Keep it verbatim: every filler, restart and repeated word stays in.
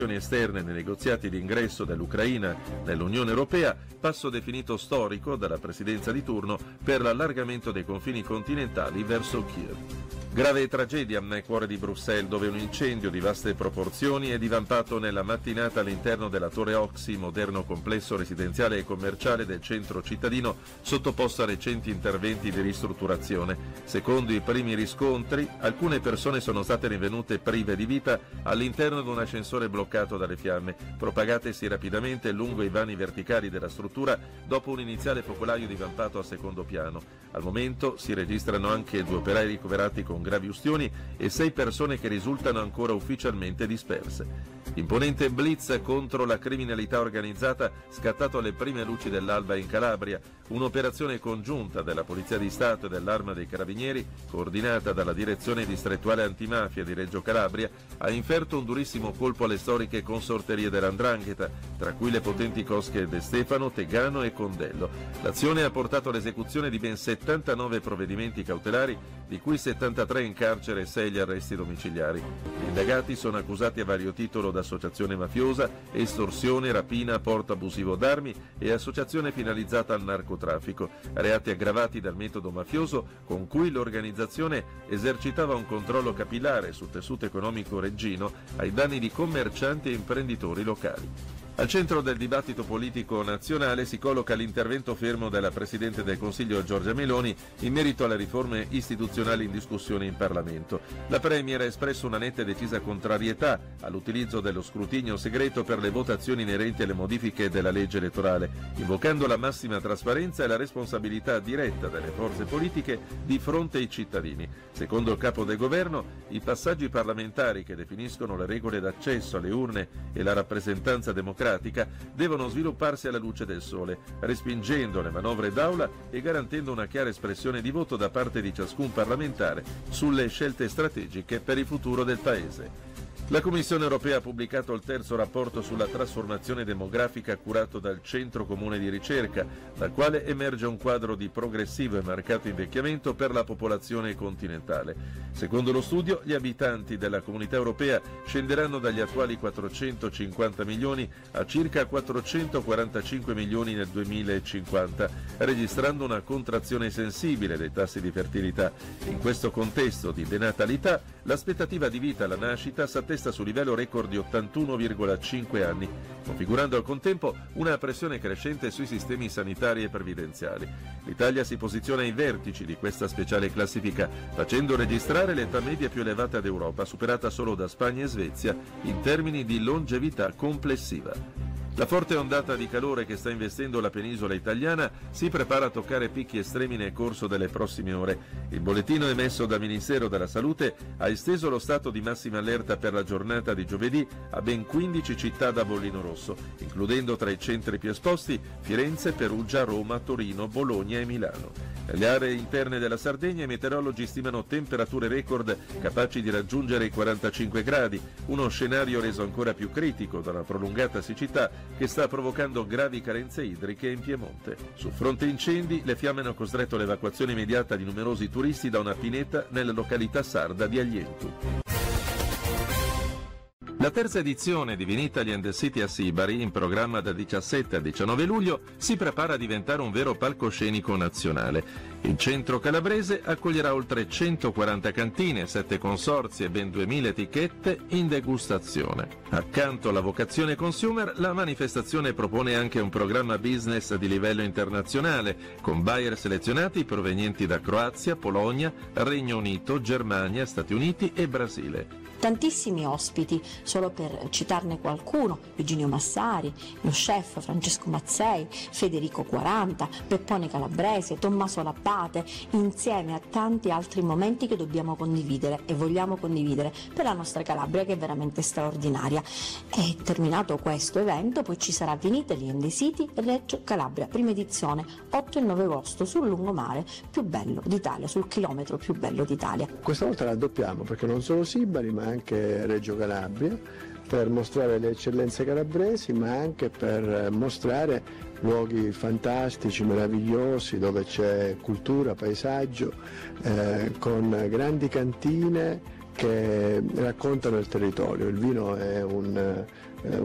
esterne nei negoziati di ingresso dell'Ucraina nell'Unione Europea, passo definito storico dalla presidenza di turno per l'allargamento dei confini continentali verso Kiev. Grave tragedia nel cuore di Bruxelles, dove un incendio di vaste proporzioni è divampato nella mattinata all'interno della Torre Oxy, moderno complesso residenziale e commerciale del centro cittadino, sottoposto a recenti interventi di ristrutturazione. Secondo i primi riscontri, alcune persone sono state rinvenute prive di vita all'interno di un ascensore bloccato dalle fiamme, propagatesi rapidamente lungo i vani verticali della struttura dopo un iniziale focolaio divampato a secondo piano. Al momento si registrano anche due operai ricoverati con gravi ustioni e sei persone che risultano ancora ufficialmente disperse. Imponente blitz contro la criminalità organizzata scattato alle prime luci dell'alba in Calabria, un'operazione congiunta della Polizia di Stato e dell'Arma dei Carabinieri, coordinata dalla Direzione Distrettuale Antimafia di Reggio Calabria, ha inferto un durissimo colpo alle storiche consorterie dell'Andrangheta, tra cui le potenti cosche De Stefano, Tegano e Condello. L'azione ha portato all'esecuzione di ben settantanove provvedimenti cautelari, di cui settantatré in carcere e sei gli arresti domiciliari. Gli indagati sono accusati a vario titolo d'associazione mafiosa, estorsione, rapina, porto abusivo d'armi e associazione finalizzata al narcotraffico, reati aggravati dal metodo mafioso con cui l'organizzazione esercitava un controllo capillare sul tessuto economico reggino ai danni di commercianti e imprenditori locali. Al centro del dibattito politico nazionale si colloca l'intervento fermo della Presidente del Consiglio Giorgia Meloni in merito alle riforme istituzionali in discussione in Parlamento. La Premier ha espresso una netta e decisa contrarietà all'utilizzo dello scrutinio segreto per le votazioni inerenti alle modifiche della legge elettorale, invocando la massima trasparenza e la responsabilità diretta delle forze politiche di fronte ai cittadini. Secondo il capo del governo, i passaggi parlamentari che definiscono le regole d'accesso alle urne e la rappresentanza democratica devono svilupparsi alla luce del sole, respingendo le manovre d'aula e garantendo una chiara espressione di voto da parte di ciascun parlamentare sulle scelte strategiche per il futuro del Paese. La Commissione europea ha pubblicato il terzo rapporto sulla trasformazione demografica curato dal Centro Comune di Ricerca, dal quale emerge un quadro di progressivo e marcato invecchiamento per la popolazione continentale. Secondo lo studio, gli abitanti della Comunità europea scenderanno dagli attuali quattrocentocinquanta milioni a circa quattrocentoquarantacinque milioni nel duemilacinquanta, registrando una contrazione sensibile dei tassi di fertilità. In questo contesto di denatalità, l'aspettativa di vita alla nascita s'attesta su livello record di ottantuno virgola cinque anni, configurando al contempo una pressione crescente sui sistemi sanitari e previdenziali. L'Italia si posiziona ai vertici di questa speciale classifica, facendo registrare l'età media più elevata d'Europa, superata solo da Spagna e Svezia in termini di longevità complessiva. La forte ondata di calore che sta investendo la penisola italiana si prepara a toccare picchi estremi nel corso delle prossime ore. Il bollettino emesso dal Ministero della Salute ha esteso lo stato di massima allerta per la giornata di giovedì a ben quindici città da bollino rosso, includendo tra i centri più esposti Firenze, Perugia, Roma, Torino, Bologna e Milano. Nelle aree interne della Sardegna i meteorologi stimano temperature record capaci di raggiungere i quarantacinque gradi, uno scenario reso ancora più critico da una prolungata siccità che sta provocando gravi carenze idriche in Piemonte. Sul fronte incendi, le fiamme hanno costretto l'evacuazione immediata di numerosi turisti da una pineta nella località sarda di Aglientu. La terza edizione di Vinitaly and the City a Sibari, in programma dal diciassette al diciannove luglio, si prepara a diventare un vero palcoscenico nazionale. Il centro calabrese accoglierà oltre centoquaranta cantine, sette consorzi e ben duemila etichette in degustazione. Accanto alla vocazione consumer, la manifestazione propone anche un programma business di livello internazionale, con buyer selezionati provenienti da Croazia, Polonia, Regno Unito, Germania, Stati Uniti e Brasile. Tantissimi ospiti, solo per citarne qualcuno: Eugenio Massari, lo chef Francesco Mazzei, Federico quaranta, Peppone Calabrese, Tommaso Labbate, insieme a tanti altri momenti che dobbiamo condividere e vogliamo condividere per la nostra Calabria, che è veramente straordinaria. E terminato questo evento, poi ci sarà Vinitaly and the City Reggio Calabria, prima edizione, otto e nove agosto, sul lungomare più bello d'Italia, sul chilometro più bello d'Italia. Questa volta la raddoppiamo, perché non solo Sibari ma anche Reggio Calabria, per mostrare le eccellenze calabresi, ma anche per mostrare luoghi fantastici, meravigliosi, dove c'è cultura, paesaggio, eh, con grandi cantine che raccontano il territorio. Il vino è un